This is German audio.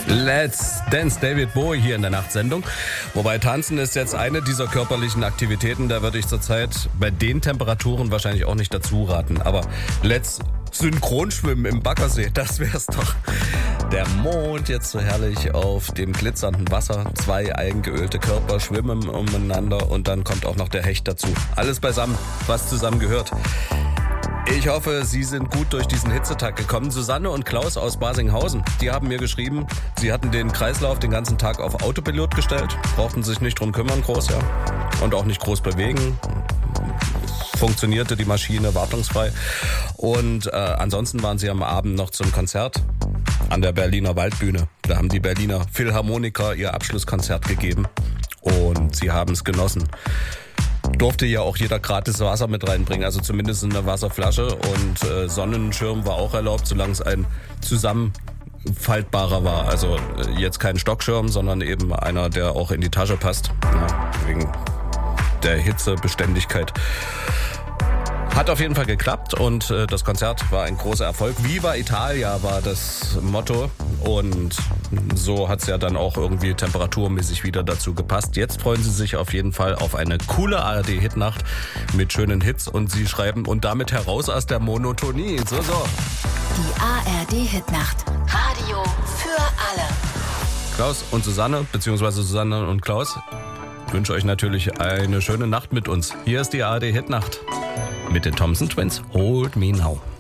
Let's Dance, David Bowie hier in der Nachtsendung. Wobei Tanzen ist jetzt eine dieser körperlichen Aktivitäten, da würde ich zurzeit bei den Temperaturen wahrscheinlich auch nicht dazu raten. Aber let's Synchronschwimmen im Baggersee, das wär's doch. Der Mond jetzt so herrlich auf dem glitzernden Wasser. 2 eingeölte Körper schwimmen umeinander und dann kommt auch noch der Hecht dazu. Alles beisammen, was zusammen gehört. Ich hoffe, Sie sind gut durch diesen Hitzetag gekommen. Susanne und Klaus aus Basinghausen, die haben mir geschrieben, sie hatten den Kreislauf den ganzen Tag auf Autopilot gestellt, brauchten sich nicht drum kümmern groß, ja, und auch nicht groß bewegen. Funktionierte die Maschine wartungsfrei. Und ansonsten waren sie am Abend noch zum Konzert an der Berliner Waldbühne. Da haben die Berliner Philharmoniker ihr Abschlusskonzert gegeben und sie haben es genossen. Durfte ja auch jeder gratis Wasser mit reinbringen, also zumindest in eine Wasserflasche, und Sonnenschirm war auch erlaubt, solange es ein zusammenfaltbarer war. Also jetzt kein Stockschirm, sondern eben einer, der auch in die Tasche passt, ja, wegen der Hitzebeständigkeit. Hat auf jeden Fall geklappt und das Konzert war ein großer Erfolg. Viva Italia war das Motto und so hat es ja dann auch irgendwie temperaturmäßig wieder dazu gepasst. Jetzt freuen Sie sich auf jeden Fall auf eine coole ARD-Hitnacht mit schönen Hits und Sie schreiben und damit heraus aus der Monotonie. So. Die ARD-Hitnacht. Radio für alle. Klaus und Susanne, beziehungsweise Susanne und Klaus, wünsche euch natürlich eine schöne Nacht mit uns. Hier ist die ARD-Hitnacht mit den Thompson Twins. Hold Me Now.